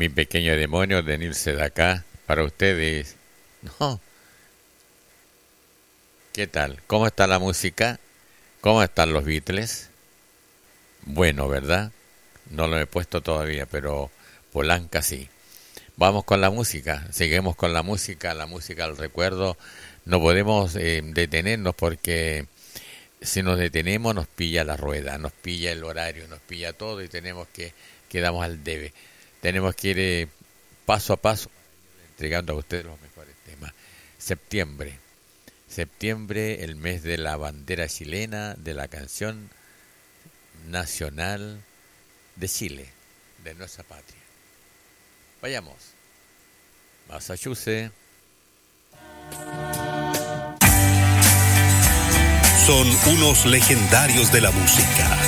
pequeño demonio de Nilce de acá, para ustedes. No, ¿qué tal? ¿Cómo está la música? ¿Cómo están los Beatles? Bueno, ¿verdad? No lo he puesto todavía, pero Polanca sí. Vamos con la música, seguimos con la música al recuerdo. No podemos detenernos porque si nos detenemos nos pilla la rueda, nos pilla el horario, nos pilla todo y tenemos que quedamos al debe. Tenemos que ir paso a paso entregando a ustedes los mejores temas. Septiembre, septiembre, el mes de la bandera chilena, de la canción nacional de Chile, de nuestra patria. Vayamos. Massachusetts. Son unos legendarios de la música.